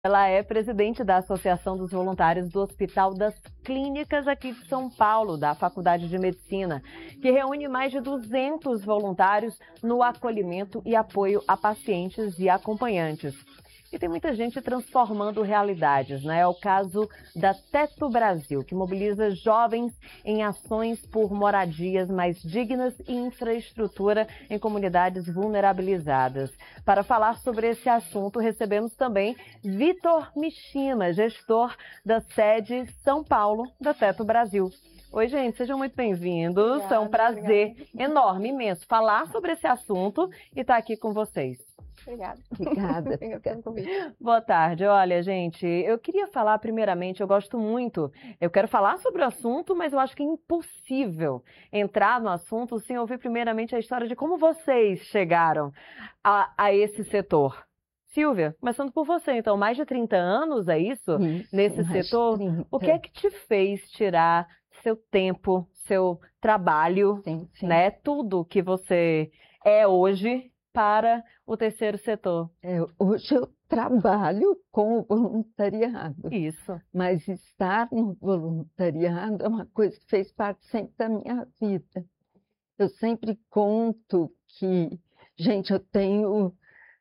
Ela é presidente da Associação dos Voluntários do Hospital das Clínicas aqui de São Paulo, da Faculdade de Medicina, que reúne mais de 200 voluntários no acolhimento e apoio a pacientes e acompanhantes. E tem muita gente transformando realidades, né? É o caso da Teto Brasil, que mobiliza jovens em ações por moradias mais dignas e infraestrutura em comunidades vulnerabilizadas. Para falar sobre esse assunto, recebemos também Vitor Mishima, gestor da sede São Paulo da Teto Brasil. Oi, gente, sejam muito bem-vindos. É um prazer enorme, imenso, falar sobre esse assunto e estar aqui com vocês. Obrigada. Obrigada. Pelo convite. Boa tarde. Olha, gente, eu queria falar primeiramente, eu gosto muito, eu quero falar sobre o assunto, mas eu acho que é impossível entrar no assunto sem ouvir primeiramente a história de como vocês chegaram a esse setor. Silvia, começando por você, então, mais de 30 anos, é isso? Nesse mais setor? 30. O que é que te fez tirar seu tempo, seu trabalho, Sim. né, tudo que você é hoje para o terceiro setor? Hoje eu trabalho com o voluntariado, Isso. mas estar no voluntariado é uma coisa que fez parte sempre da minha vida. Eu sempre conto que, gente, eu tenho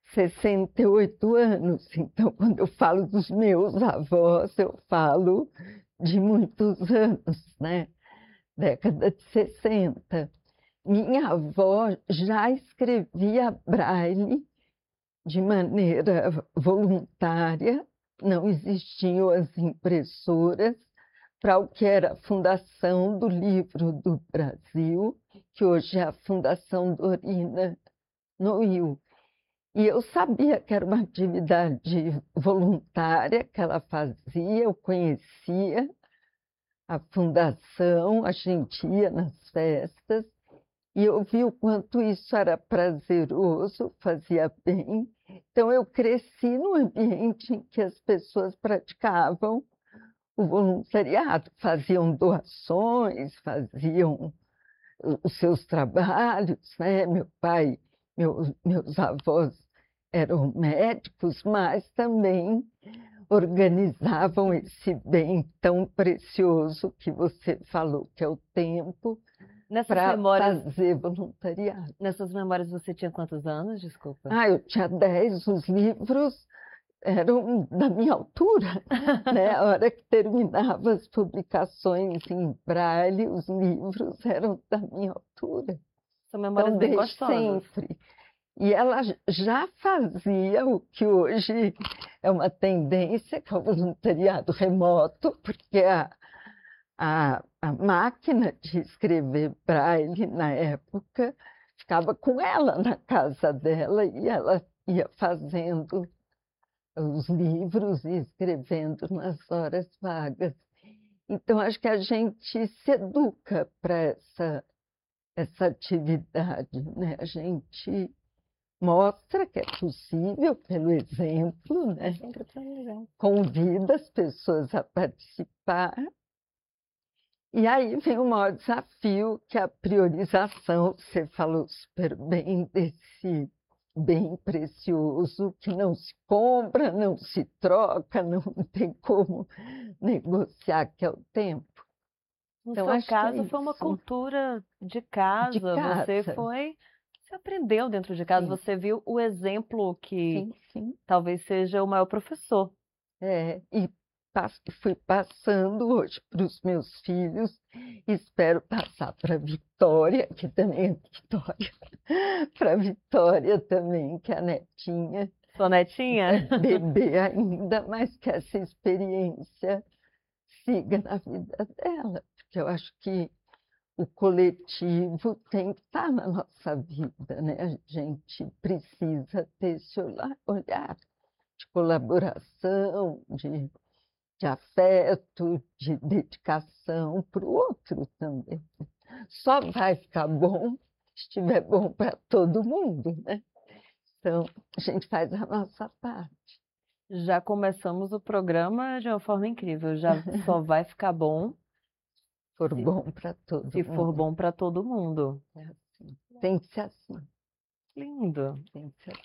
68 anos, então quando eu falo dos meus avós, eu falo de muitos anos, né? Década de 60. Minha avó já escrevia braille de maneira voluntária, não existiam as impressoras para o que era a Fundação do Livro do Brasil, que hoje é a Fundação Dorina Noil. E eu sabia que era uma atividade voluntária que ela fazia, eu conhecia a fundação, a gente ia nas festas, e eu vi o quanto isso era prazeroso, fazia bem. Então, eu cresci num ambiente em que as pessoas praticavam o voluntariado, faziam doações, faziam os seus trabalhos, né? Meu pai, meus avós eram médicos, mas também organizavam esse bem tão precioso que você falou, que é o tempo, para fazer voluntariado. Nessas memórias você tinha quantos anos, desculpa? Eu tinha 10, os livros eram da minha altura, né? A hora que terminava as publicações em braille, os livros eram da minha altura. São memórias bem gostosas. Sempre. E ela já fazia o que hoje é uma tendência, que é o voluntariado remoto, porque a máquina de escrever braille, na época, ficava com ela na casa dela e ela ia fazendo os livros e escrevendo nas horas vagas. Então, acho que a gente se educa para essa atividade, né? A gente mostra que é possível pelo exemplo, né? Convida as pessoas a participar. E aí vem o maior desafio, que é a priorização. Você falou super bem desse bem precioso que não se compra, não se troca, não tem como negociar, que é o tempo. No seu caso, foi uma cultura de casa. Você aprendeu dentro de casa, você viu o exemplo que talvez seja o maior professor. E fui passando hoje para os meus filhos, espero passar para a Vitória, que também é Vitória, para a Vitória também, que é a netinha. Sua netinha? Bebê ainda, mas que essa experiência siga na vida dela, porque eu acho que o coletivo tem que estar na nossa vida, né? A gente precisa ter esse olhar de colaboração, de afeto, de dedicação para o outro também. Só vai ficar bom se estiver bom para todo mundo, né? Então, a gente faz a nossa parte. Já começamos o programa de uma forma incrível. Já só vai ficar bom se for bom para todo mundo. Se for bom para todo mundo. É assim. Tem que ser assim. Lindo. Tem que ser assim.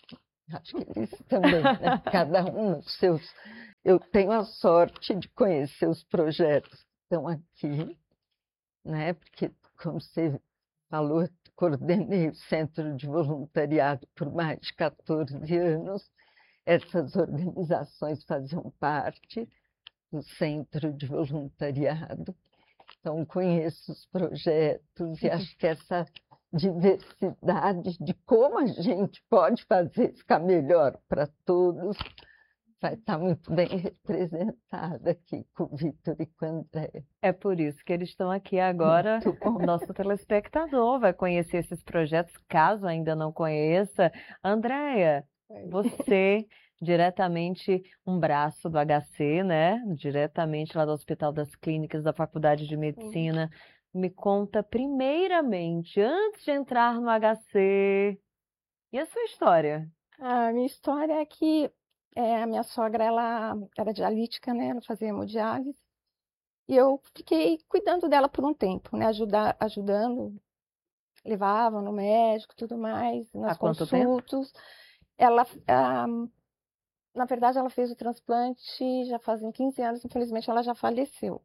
Acho que eles também, né? Cada um os seus. Eu tenho a sorte de conhecer os projetos que estão aqui, né? Porque, como você falou, eu coordenei o Centro de Voluntariado por mais de 14 anos. Essas organizações faziam parte do Centro de Voluntariado. Então, conheço os projetos e acho que essa diversidade de como a gente pode fazer ficar melhor para todos vai estar muito bem representada aqui com o Vitor e com a Andréia. É por isso que eles estão aqui agora. O nosso telespectador vai conhecer esses projetos, caso ainda não conheça. Andréia, você, diretamente um braço do HC, né? Diretamente lá do Hospital das Clínicas da Faculdade de Medicina. Me conta primeiramente, antes de entrar no HC, e a sua história? A minha história é que a minha sogra, ela era dialítica, né? Ela fazia hemodiálise. E eu fiquei cuidando dela por um tempo, né? Ajudando, levava no médico, tudo mais, nas Há quanto tempo? consultas. Ela, na verdade, ela fez o transplante já fazem 15 anos, infelizmente ela já faleceu.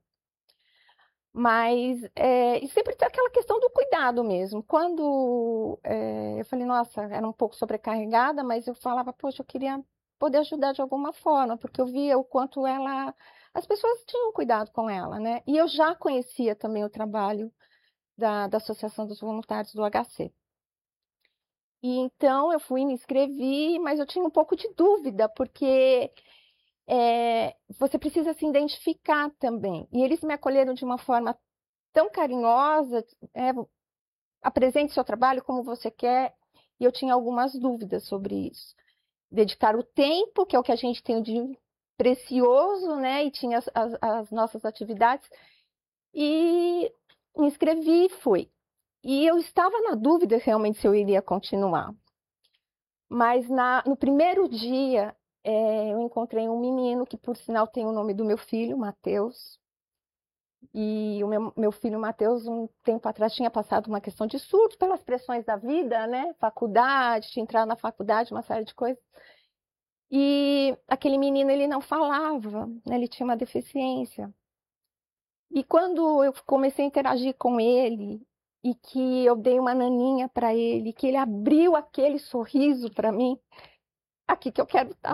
Mas e sempre tem aquela questão do cuidado mesmo. Quando eu falei, nossa, era um pouco sobrecarregada, mas eu falava, poxa, eu queria poder ajudar de alguma forma, porque eu via o quanto as pessoas tinham cuidado com ela, né? E eu já conhecia também o trabalho da Associação dos Voluntários do HC. E então eu fui, me inscrevi, mas eu tinha um pouco de dúvida, porque você precisa se identificar também. E eles me acolheram de uma forma tão carinhosa, apresente seu trabalho como você quer, e eu tinha algumas dúvidas sobre isso. Dedicar o tempo, que é o que a gente tem de precioso, né? E tinha as nossas atividades, e me inscrevi e fui. E eu estava na dúvida realmente se eu iria continuar. Mas no primeiro dia, eu encontrei um menino que, por sinal, tem o nome do meu filho, Matheus. E o meu filho, Matheus, um tempo atrás tinha passado uma questão de surto pelas pressões da vida, né? Faculdade, tinha entrado na faculdade, uma série de coisas. E aquele menino, ele não falava, né? Ele tinha uma deficiência. E quando eu comecei a interagir com ele, e que eu dei uma naninha para ele, que ele abriu aquele sorriso para mim, aqui que eu quero estar.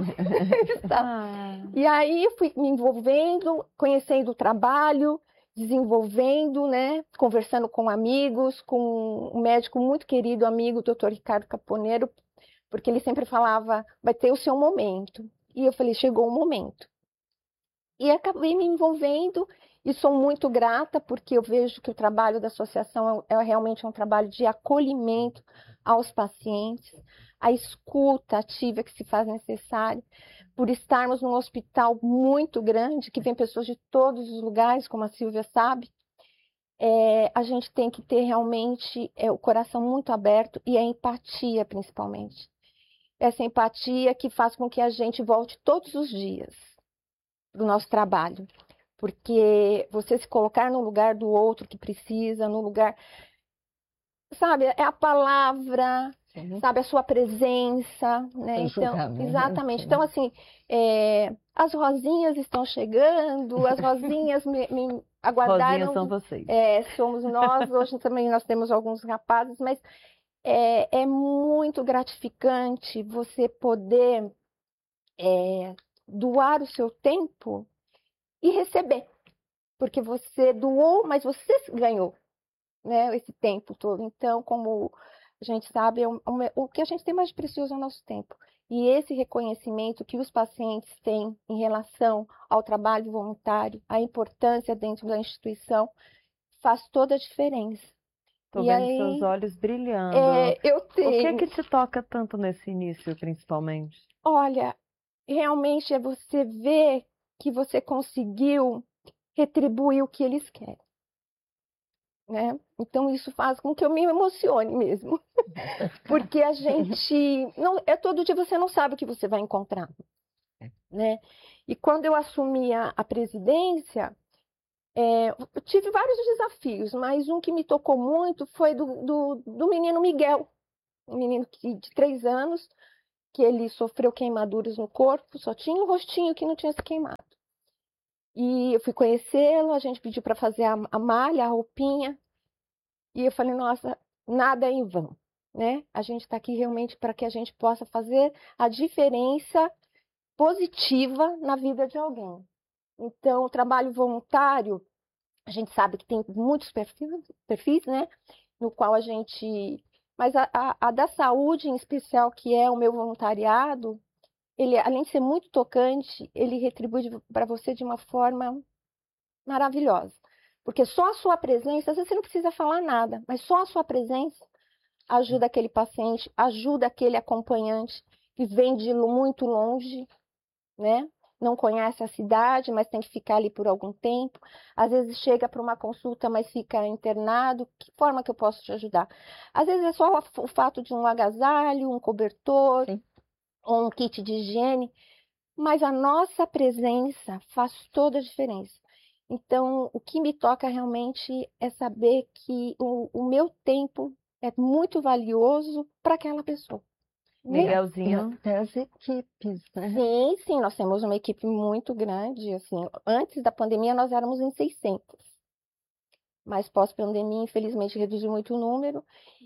E aí eu fui me envolvendo, conhecendo o trabalho, desenvolvendo, né? Conversando com amigos, com um médico muito querido, amigo, o Dr. Ricardo Caponeiro, porque ele sempre falava, vai ter o seu momento. E eu falei, chegou o momento. E acabei me envolvendo e sou muito grata, porque eu vejo que o trabalho da associação realmente um trabalho de acolhimento aos pacientes, a escuta ativa que se faz necessária, por estarmos num hospital muito grande, que vem pessoas de todos os lugares, como a Silvia sabe, a gente tem que ter realmente o coração muito aberto e a empatia, principalmente. Essa empatia que faz com que a gente volte todos os dias do nosso trabalho, porque você se colocar no lugar do outro que precisa, no lugar, sabe, é a palavra, sabe, a sua presença, né? Então, exatamente. Então, assim, as rosinhas estão chegando, as rosinhas me aguardaram. Rosinhas são vocês. Somos nós. Hoje também nós temos alguns rapazes, mas é muito gratificante você poder doar o seu tempo e receber, porque você doou, mas você ganhou, né, esse tempo todo. Então, como a gente sabe, o que a gente tem mais de precioso é o nosso tempo. E esse reconhecimento que os pacientes têm em relação ao trabalho voluntário, a importância dentro da instituição, faz toda a diferença. Estou vendo seus olhos brilhando. Eu tenho. O que te toca tanto nesse início, principalmente? Olha, realmente é você ver que você conseguiu retribuir o que eles querem, né? Então isso faz com que eu me emocione mesmo, porque a gente não todo dia você não sabe o que você vai encontrar, né? E quando eu assumi a presidência, eu tive vários desafios, mas um que me tocou muito foi do menino Miguel, um menino de 3 anos, que ele sofreu queimaduras no corpo, só tinha o rostinho que não tinha se queimado. E eu fui conhecê-lo, a gente pediu para fazer a malha, a roupinha, e eu falei, nossa, nada é em vão, né? A gente está aqui realmente para que a gente possa fazer a diferença positiva na vida de alguém. Então, o trabalho voluntário, a gente sabe que tem muitos perfis, né? No qual a gente... Mas a da saúde, em especial, que é o meu voluntariado, ele, além de ser muito tocante, ele retribui para você de uma forma maravilhosa. Porque só a sua presença, às vezes você não precisa falar nada, mas só a sua presença ajuda aquele paciente, ajuda aquele acompanhante que vem de muito longe, né? Não conhece a cidade, mas tem que ficar ali por algum tempo. Às vezes chega para uma consulta, mas fica internado. Que forma que eu posso te ajudar? Às vezes é só o fato de um agasalho, um cobertor, Sim. ou um kit de higiene, mas a nossa presença faz toda a diferença. Então, o que me toca realmente é saber que o meu tempo é muito valioso para aquela pessoa. E Miguelzinho. até as equipes, né? Sim, sim, nós temos uma equipe muito grande, assim, antes da pandemia nós éramos em 600, mas pós-pandemia, infelizmente, reduziu muito o número,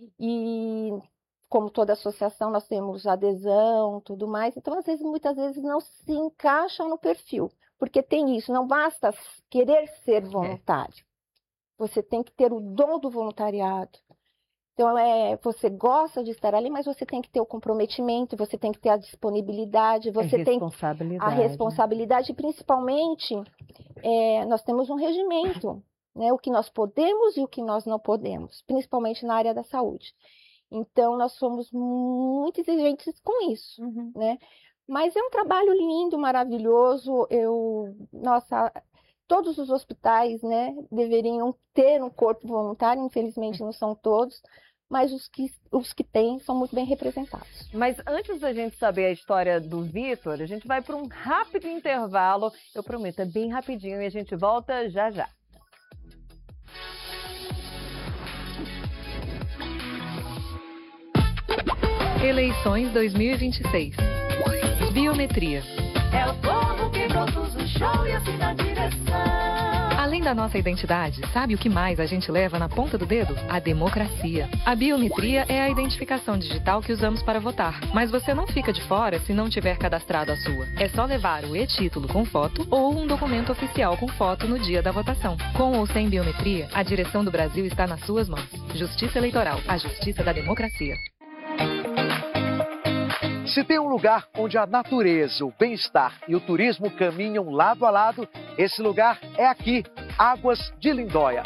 e como toda associação, nós temos adesão, tudo mais, então, às vezes, muitas vezes não se encaixa no perfil, porque tem isso, não basta querer ser voluntário, você tem que ter o dom do voluntariado. Então, você gosta de estar ali, mas você tem que ter o comprometimento, você tem que ter a disponibilidade, você tem a responsabilidade, e principalmente, nós temos um regimento, né? O que nós podemos e o que nós não podemos, principalmente na área da saúde. Então, nós somos muito exigentes com isso, né? Mas é um trabalho lindo, maravilhoso. Nossa, todos os hospitais, né, deveriam ter um corpo voluntário, infelizmente não são todos, mas os que têm são muito bem representados. Mas antes da gente saber a história do Vitor, a gente vai para um rápido intervalo. Eu prometo, é bem rapidinho e a gente volta já já. Eleições 2026. Biometria. É o povo que produz o show e assim na direção. Além da nossa identidade, sabe o que mais a gente leva na ponta do dedo? A democracia. A biometria é a identificação digital que usamos para votar. Mas você não fica de fora se não tiver cadastrado a sua. É só levar o e-título com foto ou um documento oficial com foto no dia da votação. Com ou sem biometria, a direção do Brasil está nas suas mãos. Justiça Eleitoral, a justiça da democracia. Se tem um lugar onde a natureza, o bem-estar e o turismo caminham lado a lado, esse lugar é aqui, Águas de Lindóia.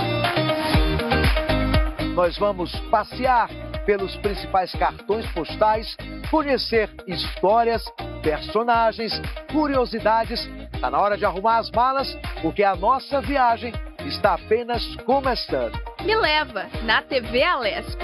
Nós vamos passear pelos principais cartões postais, conhecer histórias, personagens, curiosidades. Está na hora de arrumar as malas, porque a nossa viagem está apenas começando. Me leva na TV Alesp.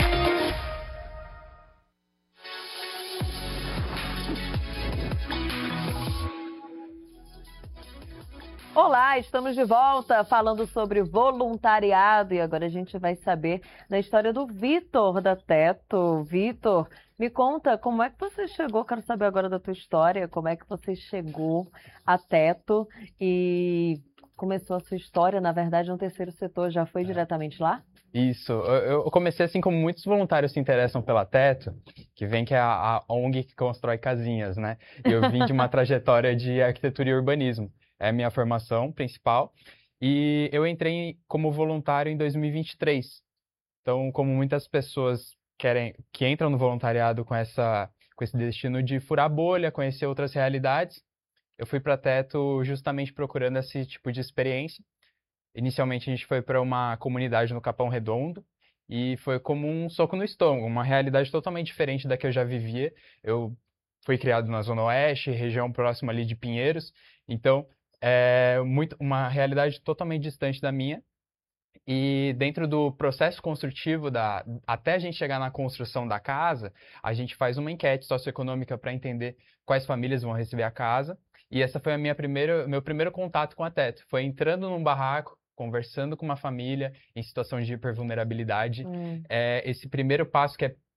Olá, estamos de volta falando sobre voluntariado e agora a gente vai saber da história do Vitor da Teto. Vitor, me conta como é que você chegou, quero saber agora da tua história, como é que você chegou a Teto e começou a sua história, na verdade, no terceiro setor, já foi diretamente lá? Isso, eu comecei assim como muitos voluntários se interessam pela Teto, que vem que é a ONG que constrói casinhas, né? E eu vim de uma trajetória de arquitetura e urbanismo. É a minha formação principal, e eu entrei como voluntário em 2023. Então, como muitas pessoas que entram no voluntariado com esse destino de furar bolha, conhecer outras realidades, eu fui para a Teto justamente procurando esse tipo de experiência. Inicialmente, a gente foi para uma comunidade no Capão Redondo, e foi como um soco no estômago, uma realidade totalmente diferente da que eu já vivia. Eu fui criado na Zona Oeste, região próxima ali de Pinheiros, então uma realidade totalmente distante da minha. E dentro do processo construtivo, até a gente chegar na construção da casa, a gente faz uma enquete socioeconômica para entender quais famílias vão receber a casa. E essa foi meu primeiro contato com a Teto. Foi entrando num barraco, conversando com uma família em situação de hipervulnerabilidade. Esse primeiro passo que é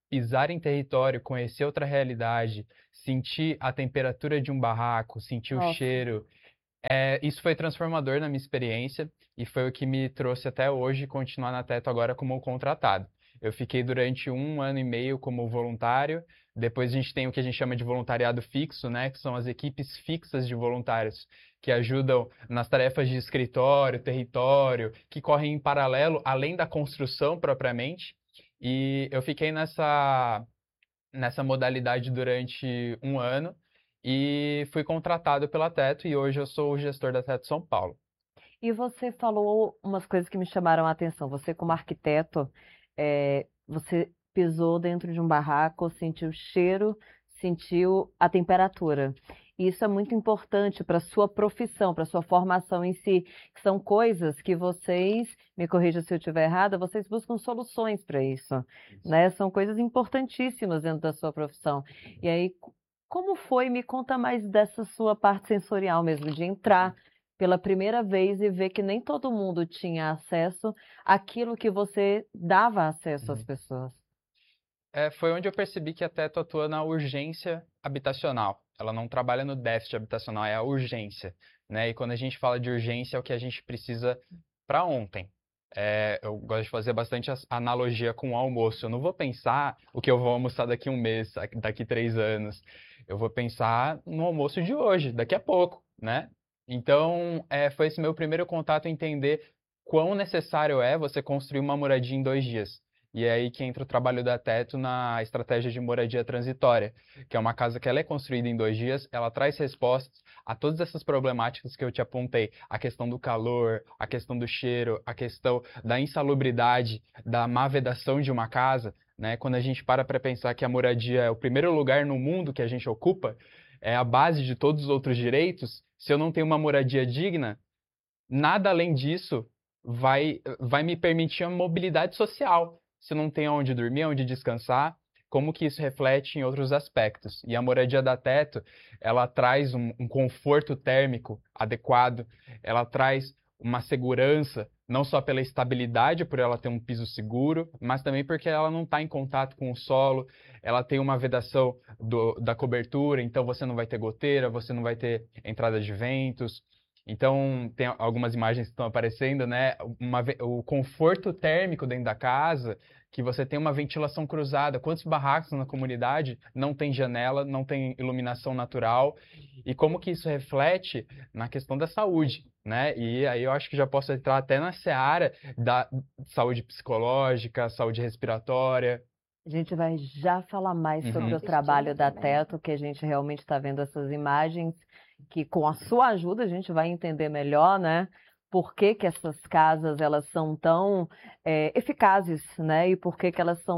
pisar em território, conhecer outra realidade, sentir a temperatura de um barraco, sentir o cheiro, isso foi transformador na minha experiência e foi o que me trouxe até hoje continuar na Teto agora como contratado. Eu fiquei durante 1 ano e meio como voluntário, depois a gente tem o que a gente chama de voluntariado fixo, né, que são as equipes fixas de voluntários, que ajudam nas tarefas de escritório, território, que correm em paralelo, além da construção propriamente. E eu fiquei nessa modalidade durante 1 ano e fui contratado pela Teto e hoje eu sou o gestor da Teto São Paulo. E você falou umas coisas que me chamaram a atenção. Você, como arquiteto, você pisou dentro de um barraco, sentiu o cheiro, sentiu a temperatura. E isso é muito importante para a sua profissão, para a sua formação em si, que são coisas que vocês, me corrija se eu estiver errada, vocês buscam soluções para isso, né? São coisas importantíssimas dentro da sua profissão. E aí, como foi? Me conta mais dessa sua parte sensorial mesmo, de entrar pela primeira vez e ver que nem todo mundo tinha acesso àquilo que você dava acesso às pessoas. Foi onde eu percebi que a Teto atua na urgência habitacional. Ela não trabalha no déficit habitacional, é a urgência, né? E quando a gente fala de urgência, é o que a gente precisa para ontem. Eu gosto de fazer bastante analogia com o almoço. Eu não vou pensar o que eu vou almoçar daqui 1 mês, daqui 3 anos. Eu vou pensar no almoço de hoje, daqui a pouco, né? Então, foi esse meu primeiro contato, entender quão necessário é você construir uma moradia em 2 dias. E é aí que entra o trabalho da Teto na estratégia de moradia transitória, que é uma casa que ela é construída em 2 dias, ela traz respostas a todas essas problemáticas que eu te apontei, a questão do calor, a questão do cheiro, a questão da insalubridade, da má vedação de uma casa, né? Quando a gente para pensar que a moradia é o primeiro lugar no mundo que a gente ocupa, é a base de todos os outros direitos, se eu não tenho uma moradia digna, nada além disso vai me permitir a mobilidade social. Se eu não tenho onde dormir, onde descansar, como que isso reflete em outros aspectos? E a moradia da Teto, ela traz um conforto térmico adequado, ela traz uma segurança, não só pela estabilidade, por ela ter um piso seguro, mas também porque ela não está em contato com o solo, ela tem uma vedação da cobertura, então você não vai ter goteira, você não vai ter entrada de ventos. Então, tem algumas imagens que estão aparecendo, né? O conforto térmico dentro da casa, que você tem uma ventilação cruzada. Quantos barracos na comunidade não tem janela, não tem iluminação natural? E como que isso reflete na questão da saúde, né? E aí eu acho que já posso entrar até na seara da saúde psicológica, saúde respiratória. A gente vai já falar mais sobre o trabalho da Teto, que a gente realmente está vendo essas imagens, que com a sua ajuda a gente vai entender melhor, né? Por que que essas casas elas são tão eficazes, né? E por que que elas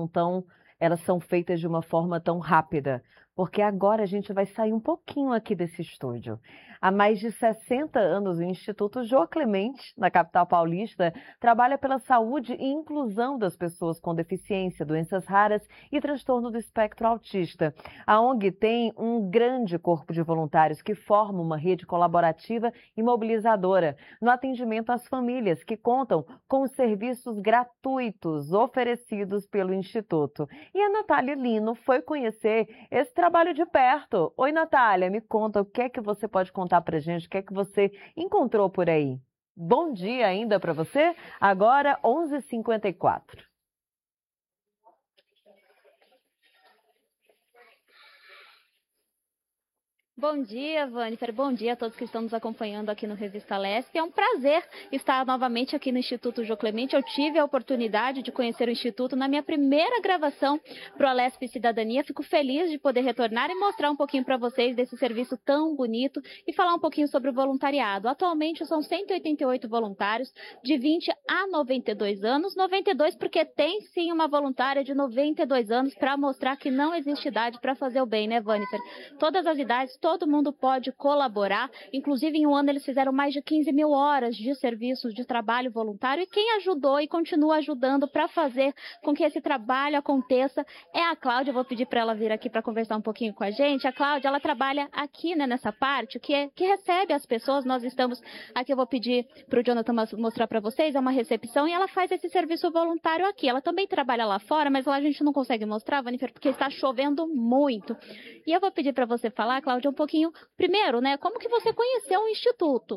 são feitas de uma forma tão rápida. Porque agora a gente vai sair um pouquinho aqui desse estúdio. Há mais de 60 anos, o Instituto Jô Clemente, na capital paulista, trabalha pela saúde e inclusão das pessoas com deficiência, doenças raras e transtorno do espectro autista. A ONG tem um grande corpo de voluntários que forma uma rede colaborativa e mobilizadora no atendimento às famílias que contam com os serviços gratuitos oferecidos pelo Instituto. E a Natália Lino foi conhecer esse trabalho de perto. Oi, Natália, me conta o que é que você pode contar pra gente, o que é que você encontrou por aí. Bom dia ainda para você, agora 11h54. Bom dia, Vânifer. Bom dia a todos que estão nos acompanhando aqui no Revista Lesp. É um prazer estar novamente aqui no Instituto Jô Clemente. Eu tive a oportunidade de conhecer o Instituto na minha primeira gravação para o Alesp Cidadania. Fico feliz de poder retornar e mostrar um pouquinho para vocês desse serviço tão bonito e falar um pouquinho sobre o voluntariado. Atualmente são 188 voluntários de 20 a 92 anos. 92 porque tem sim uma voluntária de 92 anos para mostrar que não existe idade para fazer o bem, né, Vânifer? Todas as idades, todas todo mundo pode colaborar. Inclusive, em um ano, eles fizeram mais de 15 mil horas de serviços de trabalho voluntário. E quem ajudou e continua ajudando para fazer com que esse trabalho aconteça é a Cláudia. Eu vou pedir para ela vir aqui para conversar um pouquinho com a gente. A Cláudia, ela trabalha aqui, né, nessa parte, que recebe as pessoas. Nós estamos aqui, eu vou pedir para o Jonathan mostrar para vocês, é uma recepção, e ela faz esse serviço voluntário aqui. Ela também trabalha lá fora, mas lá a gente não consegue mostrar, Vanifer, porque está chovendo muito. E eu vou pedir para você falar, Cláudia, um pouquinho, primeiro, né, como que você conheceu o Instituto?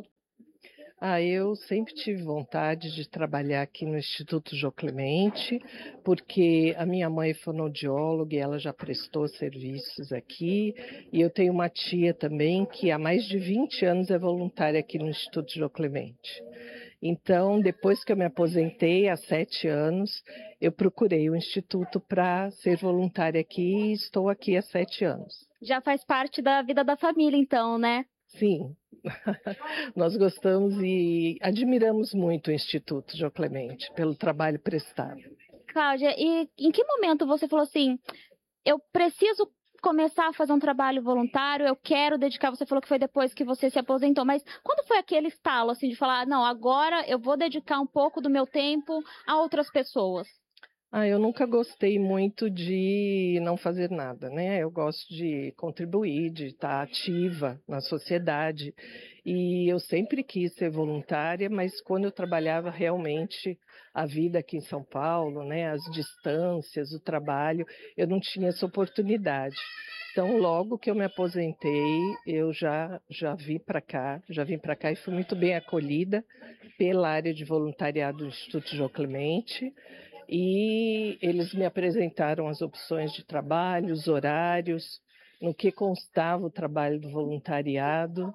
Eu sempre tive vontade de trabalhar aqui no Instituto Jô Clemente, porque a minha mãe é fonoaudióloga e ela já prestou serviços aqui, e eu tenho uma tia também que há mais de 20 anos é voluntária aqui no Instituto Jô Clemente. Então, depois que eu me aposentei, há 7 anos, eu procurei o Instituto para ser voluntária aqui e estou aqui há 7 anos. Já faz parte da vida da família, então, né? Sim, nós gostamos e admiramos muito o Instituto Jô Clemente pelo trabalho prestado. Cláudia, e em que momento você falou assim, eu preciso começar a fazer um trabalho voluntário, eu quero dedicar, você falou que foi depois que você se aposentou, mas quando foi aquele estalo, assim, de falar, não, agora eu vou dedicar um pouco do meu tempo a outras pessoas? Eu nunca gostei muito de não fazer nada, né? Eu gosto de contribuir, de estar ativa na sociedade. E eu sempre quis ser voluntária, mas quando eu trabalhava realmente a vida aqui em São Paulo, né? As distâncias, o trabalho, eu não tinha essa oportunidade. Então, logo que eu me aposentei, eu já vim para cá e fui muito bem acolhida pela área de voluntariado do Instituto Jô Clemente. E eles me apresentaram as opções de trabalho, os horários, no que constava o trabalho do voluntariado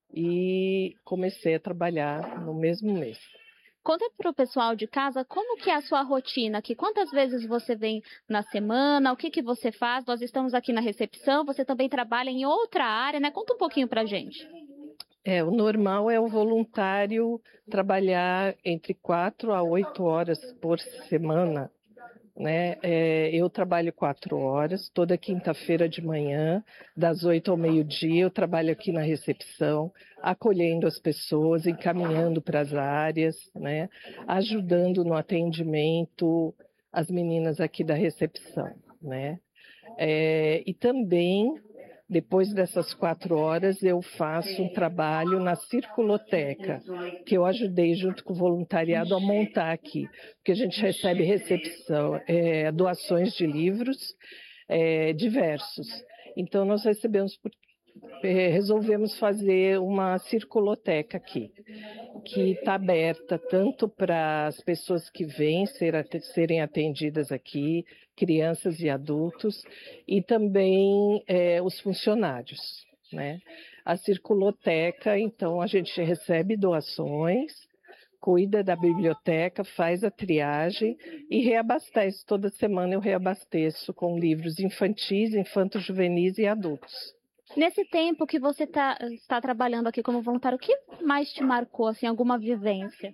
e comecei a trabalhar no mesmo mês. Conta para o pessoal de casa como que é a sua rotina aqui, quantas vezes você vem na semana, o que você faz? Nós estamos aqui na recepção, você também trabalha em outra área, né? Conta um pouquinho para a gente. O normal é o voluntário trabalhar entre 4 a 8 horas por semana, né? Eu trabalho 4 horas, toda quinta-feira de manhã, das 8 ao meio-dia, eu trabalho aqui na recepção, acolhendo as pessoas, encaminhando para as áreas, né? Ajudando no atendimento as meninas aqui da recepção, né? E também, depois dessas 4 horas, eu faço um trabalho na circuloteca, que eu ajudei junto com o voluntariado a montar aqui, porque a gente recebe doações de livros diversos. Então, nós resolvemos fazer uma circuloteca aqui, que está aberta tanto para as pessoas que vêm serem atendidas aqui, crianças e adultos, e também os funcionários, né? A circuloteca, então, a gente recebe doações, cuida da biblioteca, faz a triagem e reabastece. Toda semana eu reabasteço com livros infantis, infanto-juvenis e adultos. Nesse tempo que você está trabalhando aqui como voluntário, o que mais te marcou, assim, alguma vivência?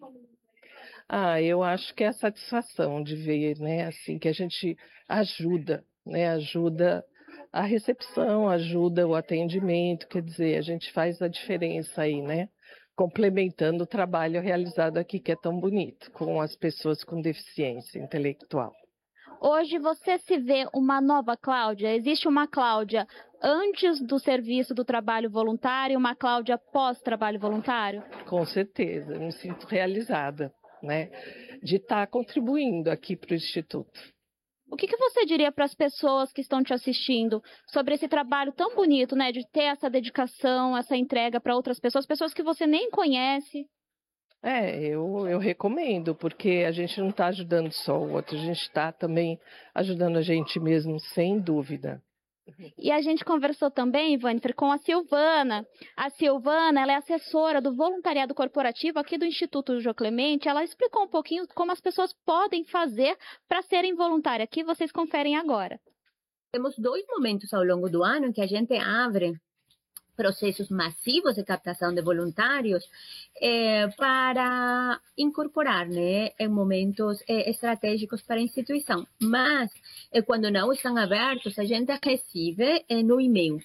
Eu acho que é a satisfação de ver, né, assim, que a gente ajuda, né, ajuda a recepção, ajuda o atendimento, quer dizer, a gente faz a diferença aí, né, complementando o trabalho realizado aqui, que é tão bonito, com as pessoas com deficiência intelectual. Hoje você se vê uma nova Cláudia? Existe uma Cláudia antes do serviço do trabalho voluntário e uma Cláudia pós-trabalho voluntário? Com certeza, eu me sinto realizada, né, de estar contribuindo aqui para o Instituto. O que você diria para as pessoas que estão te assistindo sobre esse trabalho tão bonito, né, de ter essa dedicação, essa entrega para outras pessoas que você nem conhece? Eu recomendo, porque a gente não está ajudando só o outro, a gente está também ajudando a gente mesmo, sem dúvida. E a gente conversou também, Vanifer, com a Silvana. A Silvana, ela é assessora do voluntariado corporativo aqui do Instituto Jô Clemente. Ela explicou um pouquinho como as pessoas podem fazer para serem voluntárias. Aqui vocês conferem agora. Temos 2 momentos ao longo do ano em que a gente abre processos massivos de captação de voluntários para incorporar, né, em momentos estratégicos para a instituição. Mas, quando não estão abertos, a gente recebe no e-mail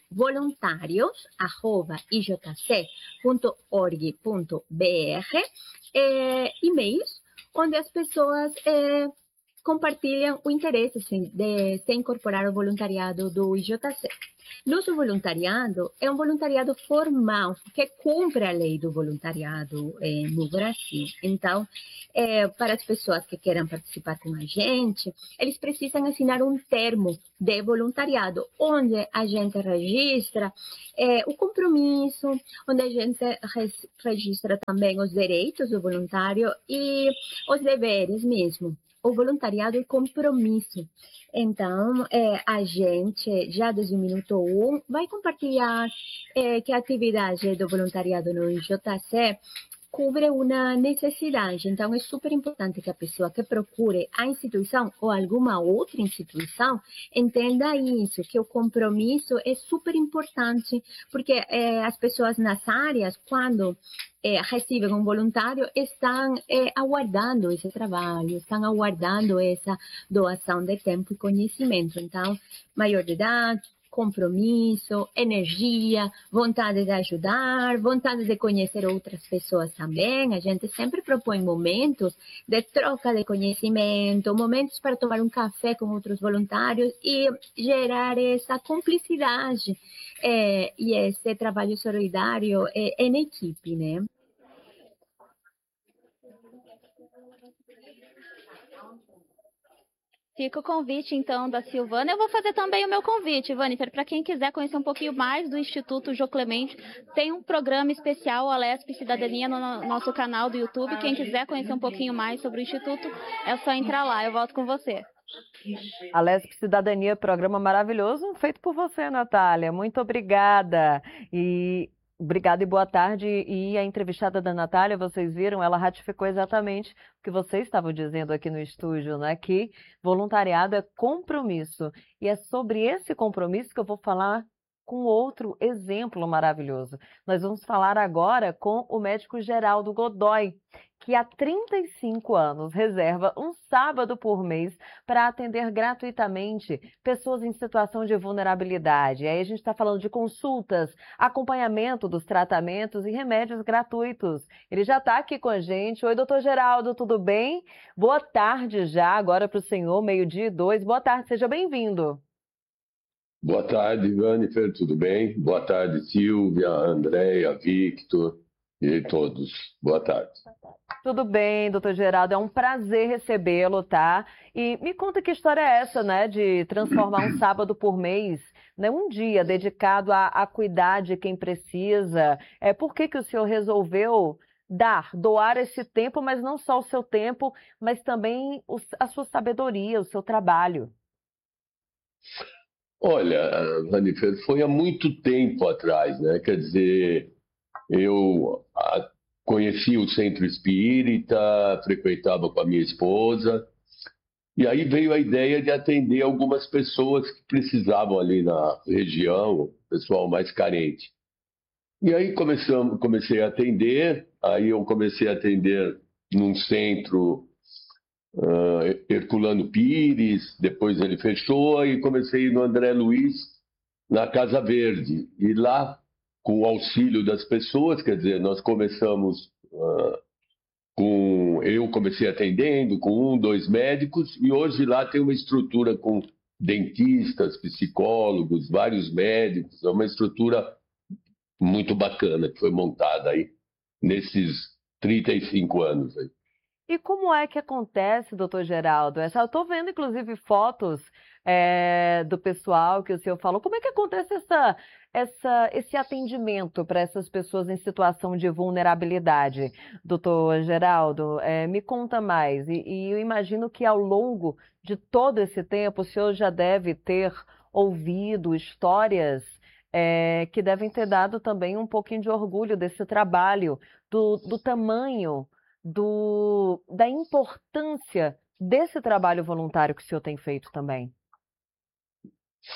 voluntários@ijc.org.br e-mails onde as pessoas compartilham o interesse de se incorporar ao voluntariado do IJC. Nosso voluntariado é um voluntariado formal, que cumpre a lei do voluntariado no Brasil. Então, para as pessoas que queiram participar com a gente, eles precisam assinar um termo de voluntariado, onde a gente registra o compromisso, onde a gente registra também os direitos do voluntário e os deveres mesmo. O voluntariado é compromisso. Então, a gente, já desde o minuto 1, vai compartilhar que a atividade do voluntariado no IJC cobre uma necessidade. Então, é super importante que a pessoa que procure a instituição ou alguma outra instituição entenda isso, que o compromisso é super importante, porque as pessoas nas áreas, quando recebem um voluntário, estão aguardando esse trabalho, estão aguardando essa doação de tempo e conhecimento. Então, maior de idade, compromisso, energia, vontade de ajudar, vontade de conhecer outras pessoas também. A gente sempre propõe momentos de troca de conhecimento, momentos para tomar um café com outros voluntários e gerar essa cumplicidade e esse trabalho solidário em equipe, né? Fica o convite, então, da Silvana. Eu vou fazer também o meu convite, Vanifer, para quem quiser conhecer um pouquinho mais do Instituto Jô Clemente, tem um programa especial, Alesp Cidadania, no nosso canal do YouTube. Quem quiser conhecer um pouquinho mais sobre o Instituto, é só entrar lá. Eu volto com você. Alesp Cidadania, programa maravilhoso, feito por você, Natália. Muito obrigada. Obrigada e boa tarde. E a entrevistada da Natália, vocês viram, ela ratificou exatamente o que vocês estavam dizendo aqui no estúdio, né? Que voluntariado é compromisso. E é sobre esse compromisso que eu vou falar com outro exemplo maravilhoso. Nós vamos falar agora com o médico Geraldo Godoy, que há 35 anos reserva um sábado por mês para atender gratuitamente pessoas em situação de vulnerabilidade. Aí a gente está falando de consultas, acompanhamento dos tratamentos e remédios gratuitos. Ele já está aqui com a gente. Oi, doutor Geraldo, tudo bem? Boa tarde já, agora para o senhor, 12:02. Boa tarde, seja bem-vindo. Boa tarde, Vanifer, tudo bem? Boa tarde, Silvia, Andréia, Victor e todos. Boa tarde. Tudo bem, doutor Geraldo, é um prazer recebê-lo, tá? E me conta que história é essa, né, de transformar um sábado por mês, né, um dia dedicado a cuidar de quem precisa. Por que o senhor resolveu doar esse tempo, mas não só o seu tempo, mas também a sua sabedoria, o seu trabalho? Olha, Vanifer, foi há muito tempo atrás, né? Quer dizer, eu conheci o centro espírita, frequentava com a minha esposa, e aí veio a ideia de atender algumas pessoas que precisavam ali na região, pessoal mais carente. E aí comecei a atender, aí eu comecei a atender num centro Herculano Pires, depois ele fechou, e comecei no André Luiz, na Casa Verde, e lá, com o auxílio das pessoas, quer dizer, nós começamos eu comecei atendendo com 2 médicos, e hoje lá tem uma estrutura com dentistas, psicólogos, vários médicos, é uma estrutura muito bacana que foi montada aí nesses 35 anos aí. E como é que acontece, doutor Geraldo? Eu estou vendo, inclusive, fotos do pessoal que o senhor falou. Como é que acontece esse atendimento para essas pessoas em situação de vulnerabilidade? Doutor Geraldo, me conta mais. E eu imagino que ao longo de todo esse tempo, o senhor já deve ter ouvido histórias que devem ter dado também um pouquinho de orgulho desse trabalho, do tamanho, da importância desse trabalho voluntário que o senhor tem feito também.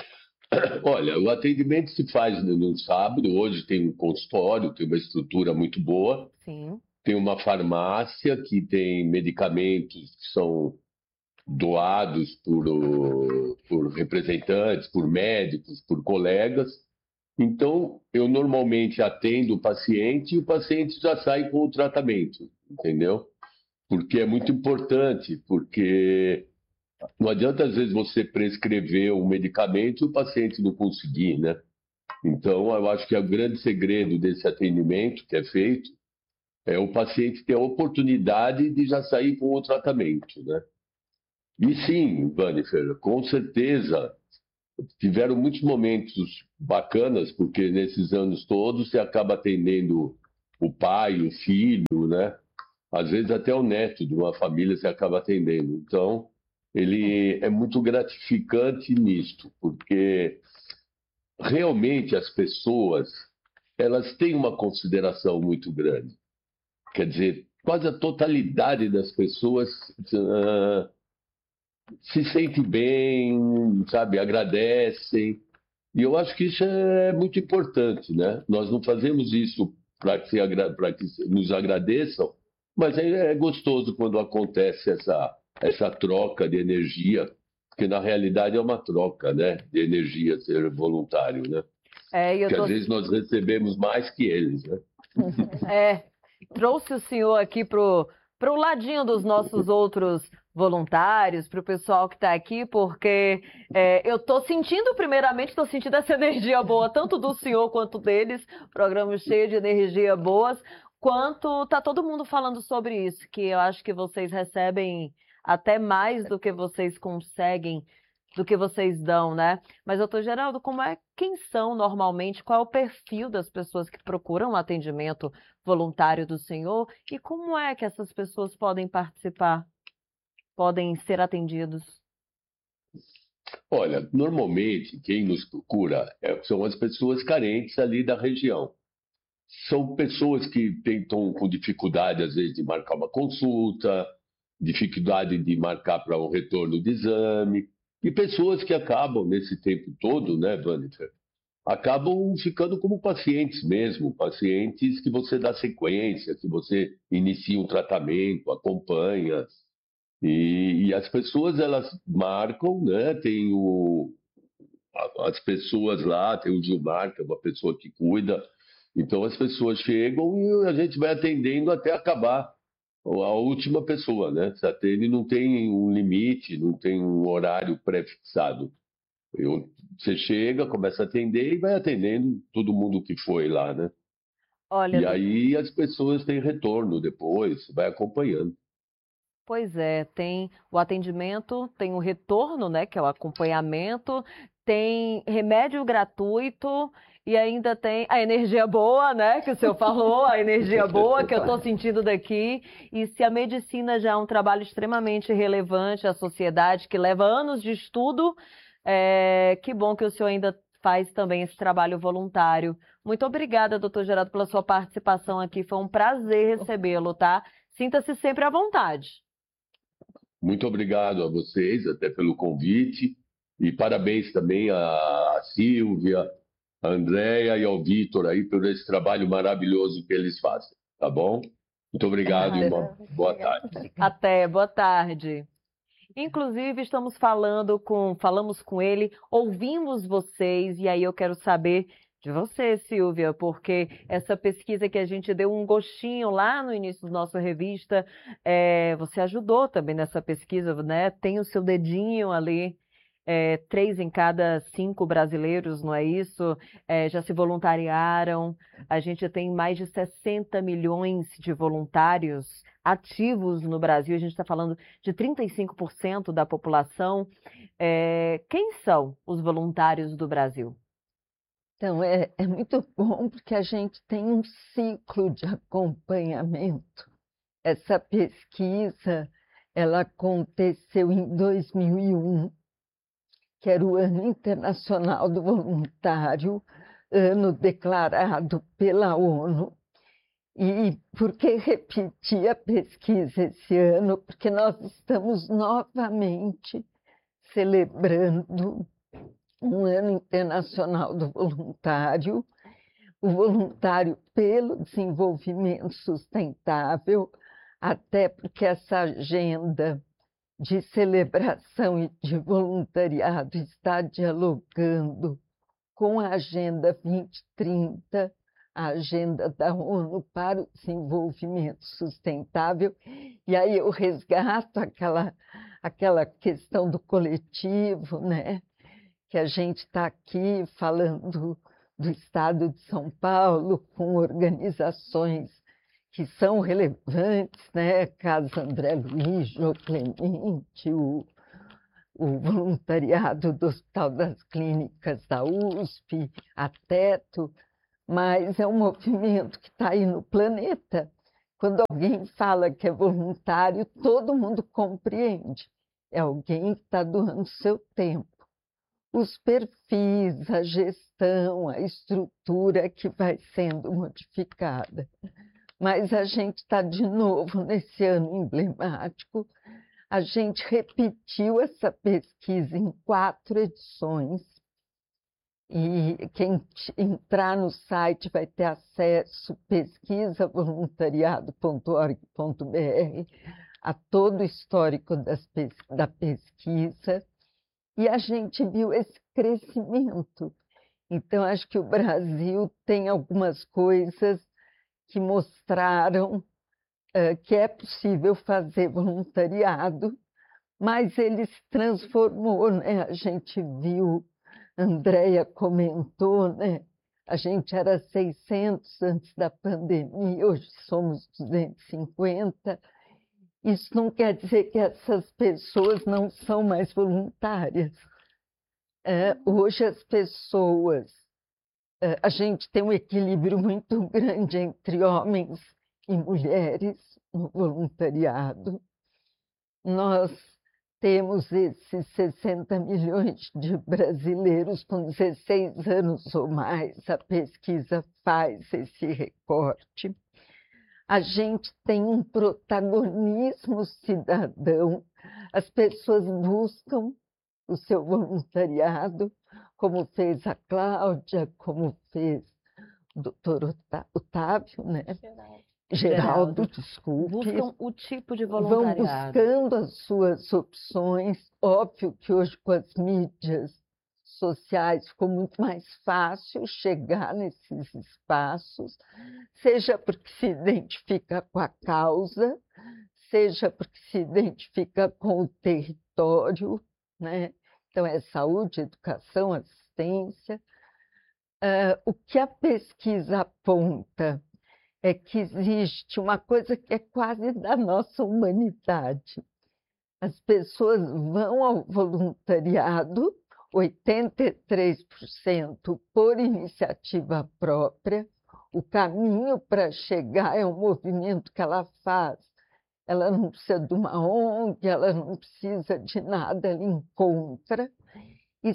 Olha, o atendimento se faz no sábado. Hoje tem um consultório, tem uma estrutura muito boa. Sim. Tem uma farmácia que tem medicamentos que são doados por representantes, por médicos, por colegas. Então, eu normalmente atendo o paciente e o paciente já sai com o tratamento, entendeu? Porque é muito importante, porque não adianta, às vezes, você prescrever um medicamento e o paciente não conseguir, né? Então, eu acho que o grande segredo desse atendimento que é feito é o paciente ter a oportunidade de já sair com o tratamento, né? E sim, Vannifer, com certeza, tiveram muitos momentos bacanas, porque nesses anos todos você acaba atendendo o pai, o filho, né? Às vezes até o neto de uma família você acaba atendendo. Então, ele é muito gratificante nisto, porque realmente as pessoas, elas têm uma consideração muito grande. Quer dizer, quase a totalidade das pessoas se sente bem, sabe, agradecem. E eu acho que isso é muito importante, né? Nós não fazemos isso para que nos agradeçam, mas é gostoso quando acontece essa troca de energia, porque na realidade é uma troca, né, de energia ser voluntário, né? Porque às vezes nós recebemos mais que eles, né? Trouxe o senhor aqui pro ladinho dos nossos outros voluntários, para o pessoal que está aqui, porque eu estou sentindo, primeiramente, estou sentindo essa energia boa, tanto do senhor quanto deles, programa cheio de energia boas, quanto está todo mundo falando sobre isso, que eu acho que vocês recebem até mais do que vocês conseguem, do que vocês dão, né? Mas, doutor Geraldo, quem são normalmente, qual é o perfil das pessoas que procuram atendimento voluntário do senhor e como é que essas pessoas podem participar, podem ser atendidos? Olha, normalmente quem nos procura são as pessoas carentes ali da região. São pessoas que estão com dificuldade, às vezes, de marcar uma consulta, dificuldade de marcar para um retorno de exame, e pessoas que acabam, nesse tempo todo, né, Vannifer, acabam ficando como pacientes mesmo, pacientes que você dá sequência, que você inicia um tratamento, acompanha. E as pessoas, elas marcam, né? Tem as pessoas lá, tem o Gilmar, que é uma pessoa que cuida. Então as pessoas chegam e a gente vai atendendo até acabar a última pessoa, né? Se atende, não tem um limite, não tem um horário pré-fixado. Você chega, começa a atender e vai atendendo todo mundo que foi lá, né? Olha, e aí as pessoas têm retorno depois, vai acompanhando. Pois é, tem o atendimento, tem o retorno, né, que é o acompanhamento, tem remédio gratuito e ainda tem a energia boa, né, que o senhor falou, a energia boa que eu estou sentindo daqui. E se a medicina já é um trabalho extremamente relevante à sociedade, que leva anos de estudo, que bom que o senhor ainda faz também esse trabalho voluntário. Muito obrigada, doutor Geraldo, pela sua participação aqui. Foi um prazer recebê-lo, tá? Sinta-se sempre à vontade. Muito obrigado a vocês, até pelo convite. E parabéns também a Silvia, a Andréia e ao Vitor aí por esse trabalho maravilhoso que eles fazem, tá bom? Muito obrigado e uma boa tarde. Até, boa tarde. Inclusive, falamos com ele, ouvimos vocês, e aí eu quero saber de você, Silvia, porque essa pesquisa que a gente deu um gostinho lá no início da nossa revista, você ajudou também nessa pesquisa, né? Tem o seu dedinho ali, 3 em cada 5 brasileiros, não é isso? Já se voluntariaram, a gente tem mais de 60 milhões de voluntários ativos no Brasil, a gente está falando de 35% da população. Quem são os voluntários do Brasil? Então, é muito bom porque a gente tem um ciclo de acompanhamento. Essa pesquisa, ela aconteceu em 2001, que era o Ano Internacional do Voluntário, ano declarado pela ONU. E por que repetir a pesquisa esse ano? Porque nós estamos novamente celebrando um ano internacional do voluntário, o voluntário pelo desenvolvimento sustentável, até porque essa agenda de celebração e de voluntariado está dialogando com a Agenda 2030, a agenda da ONU para o desenvolvimento sustentável, e aí eu resgato aquela questão do coletivo, né? Que a gente está aqui falando do Estado de São Paulo, com organizações que são relevantes, né? Casa André Luiz, Jô Clemente, o voluntariado do Hospital das Clínicas da USP, a Teto, mas é um movimento que está aí no planeta. Quando alguém fala que é voluntário, todo mundo compreende. É alguém que está doando seu tempo. Os perfis, a gestão, a estrutura que vai sendo modificada. Mas a gente está de novo nesse ano emblemático. A gente repetiu essa pesquisa em 4 edições. E quem entrar no site vai ter acesso pesquisavoluntariado.org.br a todo o histórico da pesquisa. E a gente viu esse crescimento. Então, acho que o Brasil tem algumas coisas que mostraram que é possível fazer voluntariado, mas ele se transformou, né? A gente viu, a Andréia comentou, né? A gente era 600 antes da pandemia, hoje somos 250. Isso não quer dizer que essas pessoas não são mais voluntárias. Hoje as pessoas, a gente tem um equilíbrio muito grande entre homens e mulheres no voluntariado. Nós temos esses 60 milhões de brasileiros com 16 anos ou mais, a pesquisa faz esse recorte. A gente tem um protagonismo cidadão, as pessoas buscam o seu voluntariado, como fez a Cláudia, como fez o doutor Otávio, né? Geraldo, desculpe. Buscam o tipo de voluntariado. Vão buscando as suas opções. Óbvio que hoje com as mídias sociais ficou muito mais fácil chegar nesses espaços, seja porque se identifica com a causa, seja porque se identifica com o território, né? Então é saúde, educação, assistência. O que a pesquisa aponta é que existe uma coisa que é quase da nossa humanidade. As pessoas vão ao voluntariado, 83% por iniciativa própria. O caminho para chegar é um movimento que ela faz. Ela não precisa de uma ONG, ela não precisa de nada, ela encontra. E